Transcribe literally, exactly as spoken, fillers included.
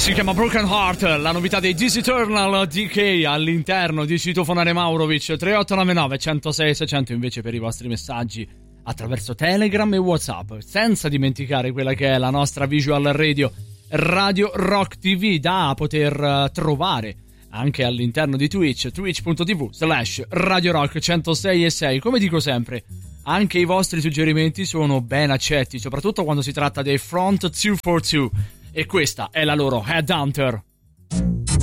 Si chiama Broken Heart, la novità dei This Eternal D K all'interno di Citofonare Maurovic. Tre otto nove nove, centosei, seicento invece per i vostri messaggi attraverso Telegram e WhatsApp, senza dimenticare quella che è la nostra visual radio, Radio Rock T V, da poter trovare anche all'interno di Twitch, twitch.tv slash Radio Rock centosei e sei. Come dico sempre, anche i vostri suggerimenti sono ben accetti, soprattutto quando si tratta dei Front duecentoquarantadue, e questa è la loro Headhunter.